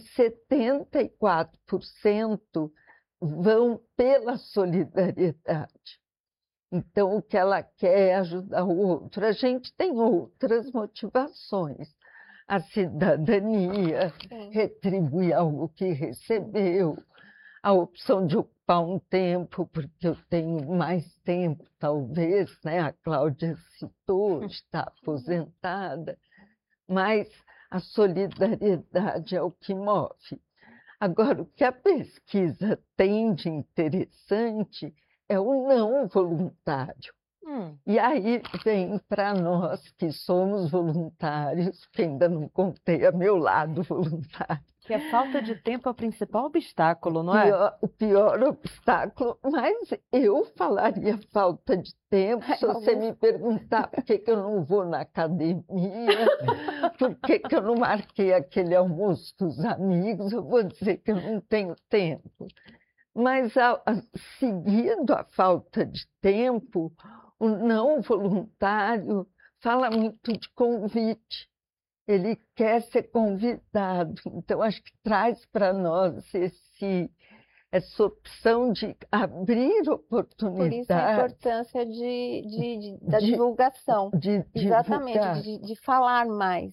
74% vão pela solidariedade. Então, o que ela quer é ajudar o outro. A gente tem outras motivações. A cidadania, retribuir algo que recebeu, a opção de ocupar um tempo, porque eu tenho mais tempo, talvez, né? A Cláudia citou, está aposentada, mas a solidariedade é o que move. Agora, o que a pesquisa tem de interessante é o não voluntário. E aí vem para nós que somos voluntários, que ainda não contei a meu lado voluntário. Que a falta de tempo é o principal obstáculo, não é? O pior obstáculo, mas eu falaria falta de tempo se você me perguntar por que eu não vou na academia, por que eu não marquei aquele almoço com os amigos, eu vou dizer que eu não tenho tempo. Mas, seguindo a falta de tempo, o não voluntário fala muito de convite. Ele quer ser convidado. Então, acho que traz para nós essa opção de abrir oportunidades. Por isso a importância da divulgação. Exatamente, de falar mais.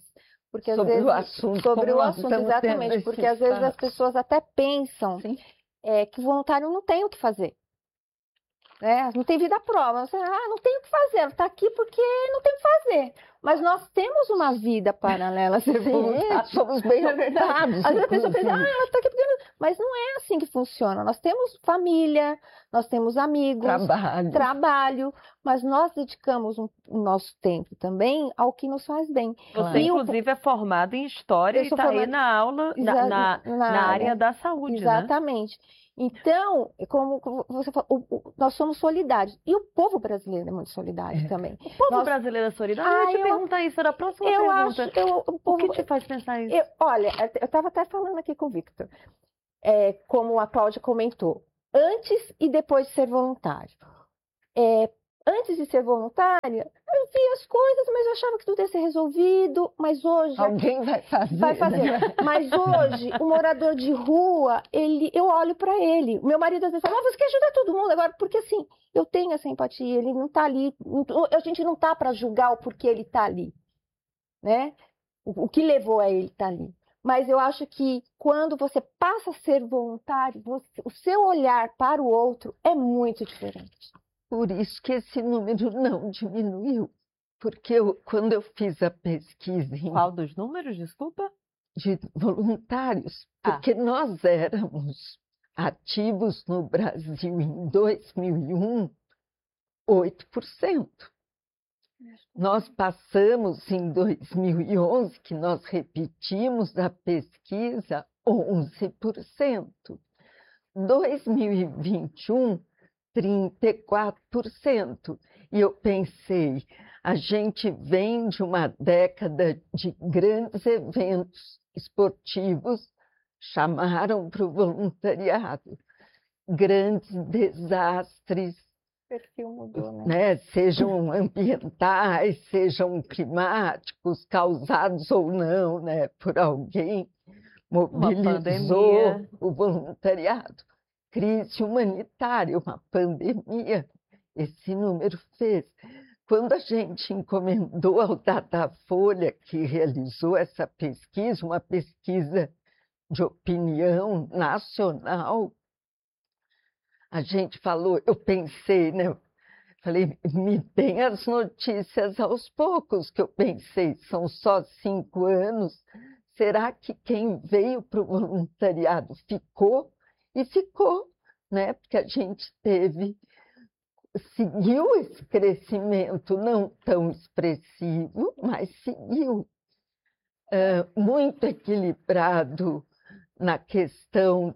Porque às Sobre vezes, o assunto, sobre como o nós assunto, estamos exatamente, tendo porque esse às vezes as espaço. pessoas até pensam que o voluntário não tem o que fazer. Né? Não tem vida própria. Você, não tem o que fazer, está aqui porque não tem o que fazer. Mas nós temos uma vida paralela a ser voluntário. Somos bem Na verdade. orientados. Às vezes a pessoa pensa, ela está aqui porque... Mas não é assim que funciona. Nós temos família, nós temos amigos, trabalho, mas nós dedicamos o nosso tempo também ao que nos faz bem. Você, inclusive, é formada em História e está aí na aula, na área da saúde, exatamente. Né? Então, como você falou, nós somos solidários. E o povo brasileiro é muito solidário também. O povo brasileiro é solidário? Eu ia te perguntar isso, era a próxima pergunta. O que te faz pensar isso? Olha, eu estava até falando aqui com o Victor, como a Cláudia comentou, antes e depois de ser voluntário. Antes de ser voluntária, eu via as coisas, mas eu achava que tudo ia ser resolvido. Mas hoje... Alguém vai fazer. Vai fazer. Né? Mas hoje, o morador de rua, eu olho para ele. Meu marido às vezes fala, você quer ajudar todo mundo agora? Porque assim, eu tenho essa empatia, ele não está ali. A gente não está para julgar o porquê ele está ali. Né? O que levou a ele estar ali. Mas eu acho que quando você passa a ser voluntário, o seu olhar para o outro é muito diferente. Por isso que esse número não diminuiu. Porque quando eu fiz a pesquisa... Qual dos números, desculpa? De voluntários. Porque nós éramos ativos no Brasil em 2001, 8%. Nós passamos em 2011, que nós repetimos a pesquisa, 11%. 2021... 34%. E eu pensei, a gente vem de uma década de grandes eventos esportivos, chamaram para o voluntariado, grandes desastres, o perfil mudou, né? Sejam ambientais, sejam climáticos, causados ou não, né? Por alguém, mobilizou o voluntariado. Crise humanitária, uma pandemia, esse número fez. Quando a gente encomendou ao Datafolha, que realizou essa pesquisa, uma pesquisa de opinião nacional, a gente falou, eu pensei, né? Falei, me deem as notícias aos poucos, que eu pensei, são só 5 anos, será que quem veio para o voluntariado ficou? E ficou, né? Porque a gente seguiu esse crescimento não tão expressivo, mas seguiu. Muito equilibrado na questão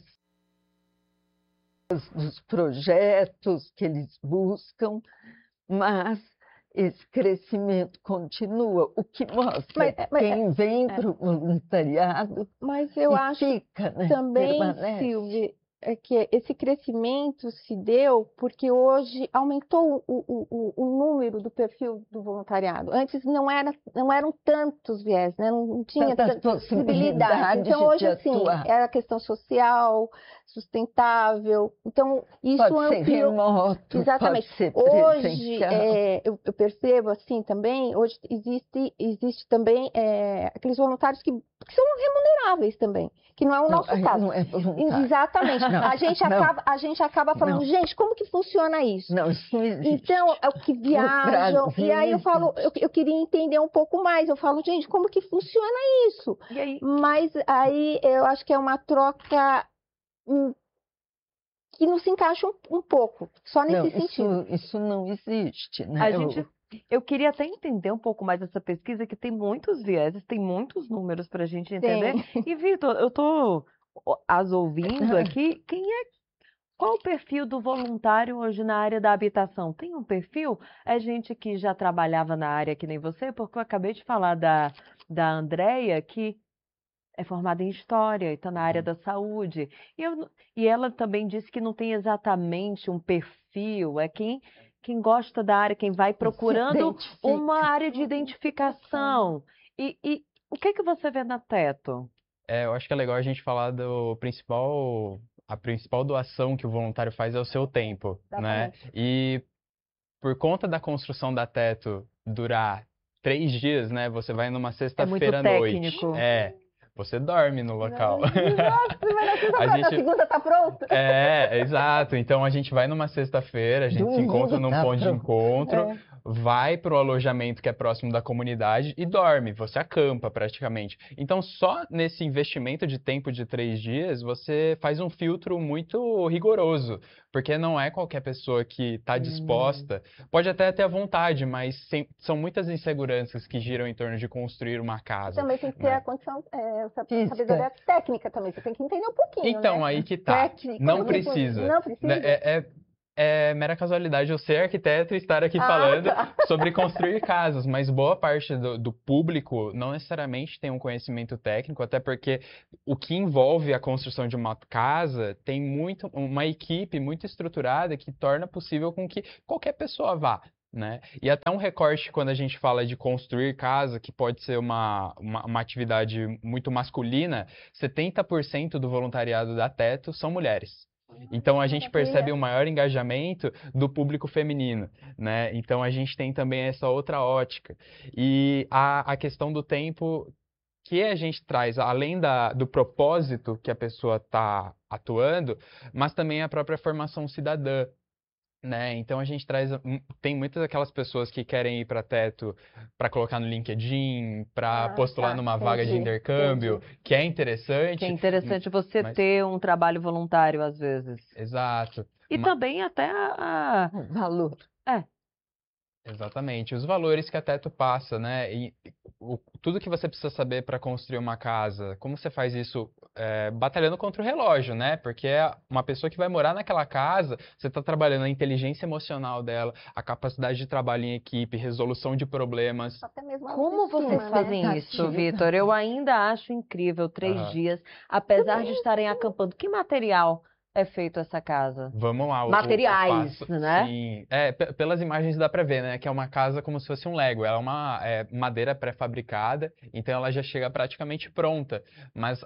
dos projetos que eles buscam, mas esse crescimento continua, o que mostra quem vem para o voluntariado mas eu acho fica, né? Também, Silvia, que esse crescimento se deu porque hoje aumentou o número do perfil do voluntariado. Antes não eram tantos viés, né? Não tinha tanta possibilidade. Então hoje assim, era questão social, sustentável. Então isso pode ser remoto, exatamente. Pode ser hoje eu percebo assim também. Hoje existe também aqueles voluntários que são remuneráveis também, que não é o nosso caso. Não é voluntário. Exatamente. A gente acaba falando, gente, como que funciona isso? Não, isso não existe. Então, é o que viajam. E aí eu falo, eu queria entender um pouco mais. Eu falo, gente, como que funciona isso? E aí? Mas aí eu acho que é uma troca que não se encaixa um pouco, só nesse sentido. Isso não existe, né? Eu queria até entender um pouco mais dessa pesquisa, que tem muitos vieses, tem muitos números para a gente entender. E, Vitor, eu estou as ouvindo aqui. Qual o perfil do voluntário hoje na área da habitação? Tem um perfil? É gente que já trabalhava na área que nem você? Porque eu acabei de falar da Andréia, que é formada em História e está na área da saúde. E ela também disse que não tem exatamente um perfil, é quem gosta da área, quem vai procurando uma área de identificação. E o que você vê na Teto? Eu acho que é legal a gente falar a principal doação que o voluntário faz é o seu tempo, né? E por conta da construção da Teto durar 3 dias, né? Você vai numa sexta-feira à noite. Você dorme no local. Na segunda tá pronto. Exato. Então a gente vai numa sexta-feira, a gente se encontra num ponto de encontro, vai para o alojamento que é próximo da comunidade e dorme. Você acampa praticamente. Então só nesse investimento de tempo de 3 dias, você faz um filtro muito rigoroso. Porque não é qualquer pessoa que está disposta, pode até ter a vontade, mas são muitas inseguranças que giram em torno de construir uma casa. Também tem que ter a condição, sabedoria técnica também, você tem que entender um pouquinho, então, né? aí que tá, não precisa. Não precisa? É mera casualidade eu ser arquiteto e estar aqui falando sobre construir casas, mas boa parte do público não necessariamente tem um conhecimento técnico, até porque o que envolve a construção de uma casa tem uma equipe muito estruturada que torna possível com que qualquer pessoa vá. Né? E até um recorte quando a gente fala de construir casa, que pode ser uma atividade muito masculina, 70% do voluntariado da Teto são mulheres. Então a gente percebe um maior engajamento do público feminino, né? Então a gente tem também essa outra ótica. E a questão do tempo que a gente traz, além do propósito que a pessoa está atuando, mas também a própria formação cidadã. Né? Então a gente tem muitas daquelas pessoas que querem ir para Teto para colocar no LinkedIn, para postular numa vaga de intercâmbio, que é interessante. Que é interessante você ter um trabalho voluntário às vezes. Exato. E também até valor. Exatamente, os valores que a Teto passa, né? E tudo que você precisa saber para construir uma casa, como você faz isso batalhando contra o relógio, né? Porque uma pessoa que vai morar naquela casa, você está trabalhando a inteligência emocional dela, a capacidade de trabalho em equipe, resolução de problemas. Até mesmo como vocês fazem isso, Vitor? Eu ainda acho incrível 3 dias, apesar de estarem acampando. Que material é feito essa casa? Vamos lá. Materiais, né? Sim. Pelas imagens dá pra ver, né? Que é uma casa como se fosse um Lego. Ela é uma madeira pré-fabricada, então ela já chega praticamente pronta. Mas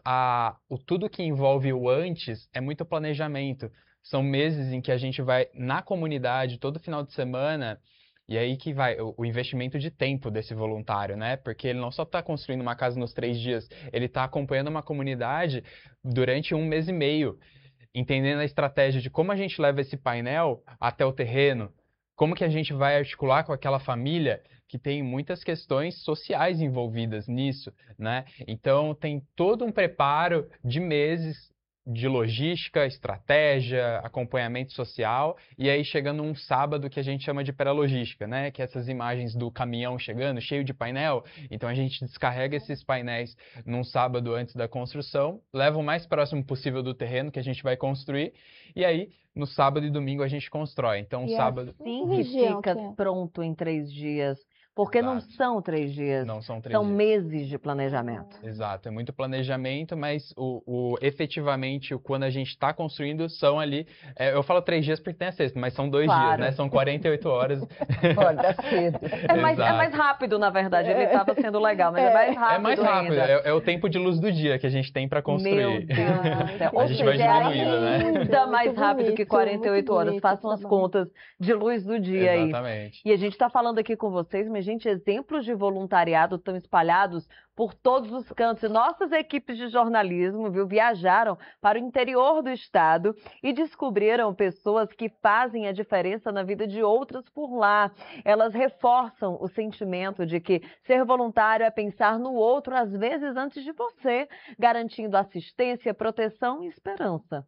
tudo que envolve o antes é muito planejamento. São meses em que a gente vai na comunidade todo final de semana. E aí que vai o investimento de tempo desse voluntário, né? Porque ele não só está construindo uma casa nos 3 dias, ele está acompanhando uma comunidade durante 1 mês e meio. Entendendo a estratégia de como a gente leva esse painel até o terreno, como que a gente vai articular com aquela família que tem muitas questões sociais envolvidas nisso, né? Então, tem todo um preparo de meses de logística, estratégia, acompanhamento social, e aí chegando um sábado que a gente chama de pré-logística, né? Que é essas imagens do caminhão chegando, cheio de painel, então a gente descarrega esses painéis num sábado antes da construção, leva o mais próximo possível do terreno que a gente vai construir, e aí no sábado e domingo a gente constrói. Então, sábado... Assim que fica pronto em 3 dias. Porque não são 3 dias, não são 3 são dias. Meses de planejamento. Exato, é muito planejamento, mas efetivamente, quando a gente está construindo, são ali, eu falo 3 dias porque tem a sexta, mas são 2 dias, né? São 48 horas. Olha, cedo. É mais rápido, na verdade, ele estava sendo legal, mas é mais rápido. É mais rápido, ainda. É o tempo de luz do dia que a gente tem para construir. Meu Deus do céu. A gente vai diminuindo, né? Ainda mais rápido que 48 horas. Façam as contas de luz do dia aí. Exatamente. E a gente está falando aqui com vocês, mas, gente, exemplos de voluntariado estão espalhados por todos os cantos. E nossas equipes de jornalismo, viajaram para o interior do estado e descobriram pessoas que fazem a diferença na vida de outras por lá. Elas reforçam o sentimento de que ser voluntário é pensar no outro, às vezes antes de você, garantindo assistência, proteção e esperança.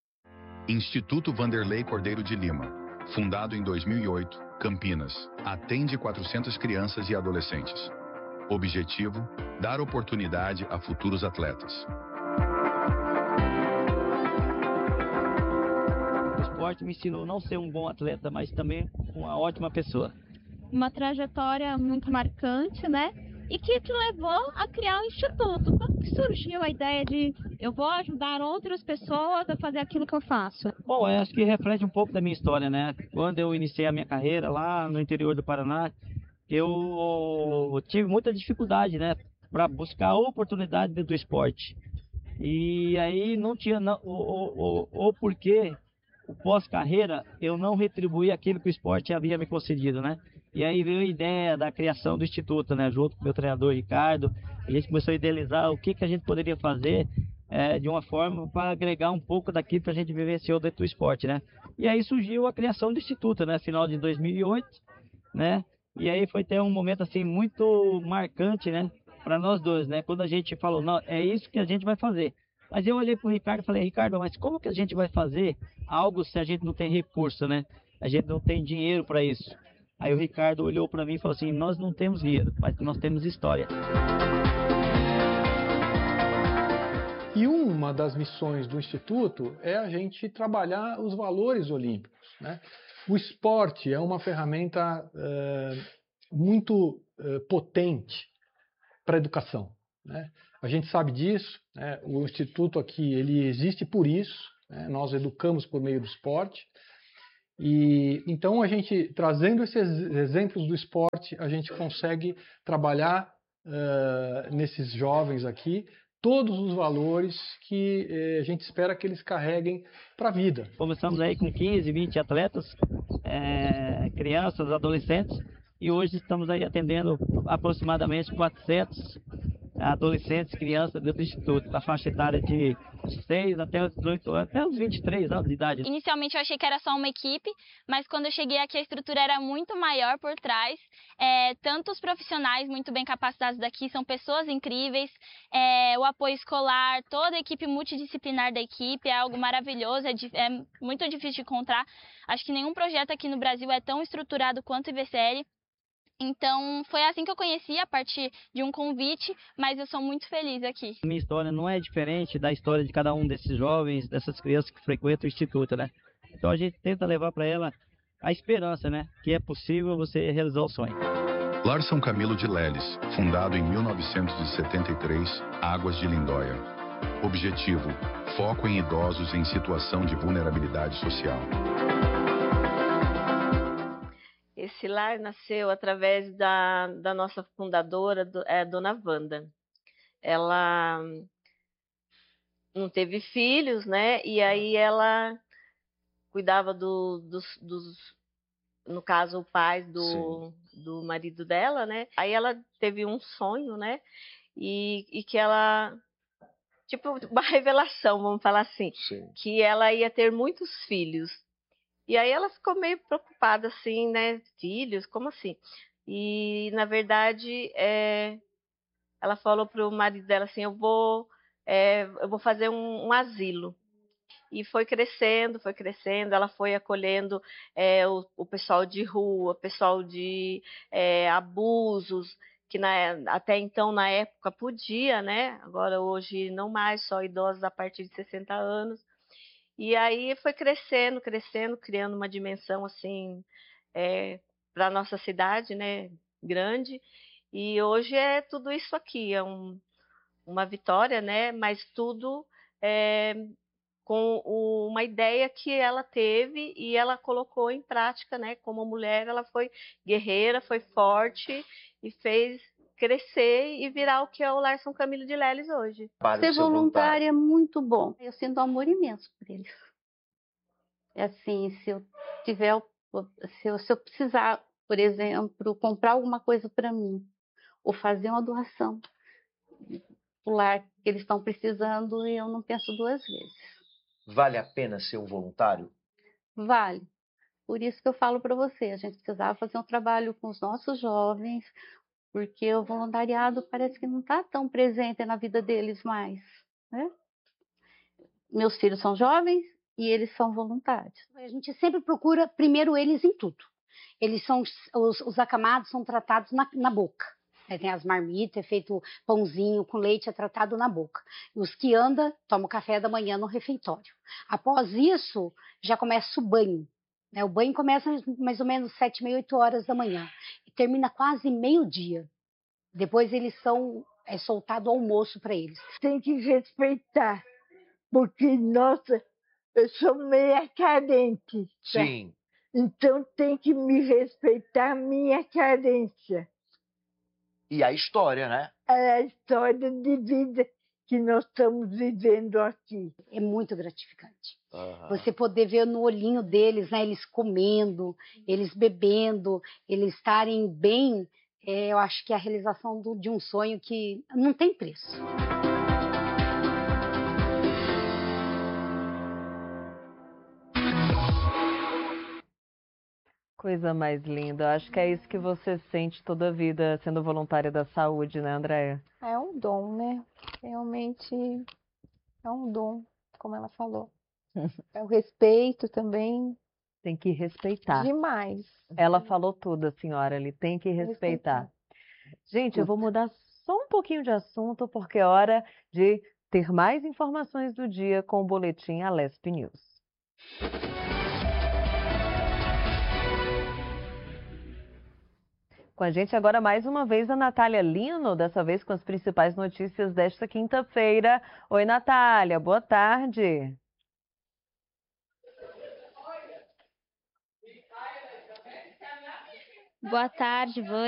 Instituto Vanderlei Cordeiro de Lima, fundado em 2008, Campinas, atende 400 crianças e adolescentes. Objetivo: dar oportunidade a futuros atletas. O esporte me ensinou não ser um bom atleta, mas também uma ótima pessoa. Uma trajetória muito marcante, né? E que te levou a criar o Instituto. Como que surgiu a ideia de eu vou ajudar outras pessoas a fazer aquilo que eu faço? Bom, acho que reflete um pouco da minha história, né? Quando eu iniciei a minha carreira lá no interior do Paraná, eu tive muita dificuldade, né? Para buscar oportunidade dentro do esporte. E aí não tinha, ou porque o pós-carreira eu não retribuí aquilo que o esporte havia me concedido, né? E aí veio a ideia da criação do Instituto, né? Junto com o meu treinador Ricardo, a gente começou a idealizar o que a gente poderia fazer de uma forma para agregar um pouco daquilo que a gente vivenciou dentro do esporte, né? E aí surgiu a criação do Instituto, né? Final de 2008, né? E aí foi até um momento assim muito marcante, né? Para nós dois, né? Quando a gente falou, não, é isso que a gente vai fazer. Mas eu olhei para o Ricardo e falei, Ricardo, mas como que a gente vai fazer algo se a gente não tem recurso, né? A gente não tem dinheiro para isso. Aí o Ricardo olhou para mim e falou assim, nós não temos dinheiro, mas nós temos história. E uma das missões do Instituto é a gente trabalhar os valores olímpicos, né? O esporte é uma ferramenta muito potente para a educação, né? A gente sabe disso, né? O Instituto aqui ele existe por isso, né? Nós educamos por meio do esporte. E então a gente, trazendo esses exemplos do esporte, a gente consegue trabalhar nesses jovens aqui todos os valores que a gente espera que eles carreguem para a vida. Começamos aí com 15, 20 atletas, crianças, adolescentes, e hoje estamos aí atendendo aproximadamente 400 adolescentes, crianças dentro do Instituto, da faixa etária de 6 até os 18 anos, até os 23 anos de idade. Inicialmente eu achei que era só uma equipe, mas quando eu cheguei aqui a estrutura era muito maior por trás. Tanto os profissionais muito bem capacitados daqui, são pessoas incríveis, o apoio escolar, toda a equipe multidisciplinar da equipe é algo maravilhoso, é muito difícil de encontrar. Acho que nenhum projeto aqui no Brasil é tão estruturado quanto o IVCL. Então, foi assim que eu conheci, a partir de um convite, mas eu sou muito feliz aqui. Minha história não é diferente da história de cada um desses jovens, dessas crianças que frequentam o Instituto, né? Então, a gente tenta levar para ela a esperança, né? Que é possível você realizar o sonho. Lar São Camilo de Leles, fundado em 1973, Águas de Lindóia. Objetivo: foco em idosos em situação de vulnerabilidade social. Esse lar nasceu através da nossa fundadora, Dona Wanda. Ela não teve filhos, né? E aí ela cuidava no caso, o pai do marido dela, né? Aí ela teve um sonho, né? E que ela, tipo, uma revelação, vamos falar assim, que ela ia ter muitos filhos. E aí ela ficou meio preocupada, assim, né? Filhos, como assim? E, na verdade, ela falou para o marido dela assim, eu vou fazer um asilo. E foi crescendo, ela foi acolhendo o pessoal de rua, pessoal de abusos, que até então, na época, podia, né? Agora, hoje, não mais, só idosos a partir de 60 anos. E aí foi crescendo, criando uma dimensão assim para a nossa cidade, né, grande. E hoje é tudo isso aqui, é uma vitória, né, mas tudo com uma ideia que ela teve e ela colocou em prática, né, como mulher, ela foi guerreira, foi forte e fez crescer e virar o que é o Lar São Camilo de Leles hoje. Ser voluntária é muito bom. Eu sinto um amor imenso por eles. É assim, se eu precisar, por exemplo, comprar alguma coisa para mim, ou fazer uma doação, o lar que eles estão precisando, eu não penso duas vezes. Vale a pena ser um voluntário? Vale. Por isso que eu falo para você, a gente precisava fazer um trabalho com os nossos jovens, porque o voluntariado parece que não está tão presente na vida deles mais, né? Meus filhos são jovens e eles são voluntários. A gente sempre procura primeiro eles em tudo. Eles são, os acamados são tratados na boca. Tem as marmitas, é feito pãozinho com leite, é tratado na boca. Os que andam, tomam café da manhã no refeitório. Após isso, já começa o banho. O banho começa mais ou menos 7h30, 8 horas da manhã e termina quase meio-dia. Depois eles é soltado almoço para eles. Tem que respeitar, porque, nossa, eu sou meia carente. Tá? Sim. Então tem que me respeitar a minha carência. E a história, né? É a história de vida que nós estamos vivendo aqui. É muito gratificante. Você poder ver no olhinho deles, né? Eles comendo, eles bebendo, eles estarem bem, eu acho que é a realização de um sonho que não tem preço. Coisa mais linda. Eu acho que é isso que você sente toda a vida sendo voluntária da saúde, né, Andréia? É um dom, né? Realmente é um dom, como ela falou. É o respeito também. Tem que respeitar. Demais. Ela falou tudo, a senhora, ele tem que respeitar. Gente, eu vou mudar só um pouquinho de assunto, porque é hora de ter mais informações do dia com o boletim Alesp News. Com a gente agora mais uma vez a Natália Lino, dessa vez com as principais notícias desta quinta-feira. Oi, Natália, boa tarde. Boa tarde, Vânia.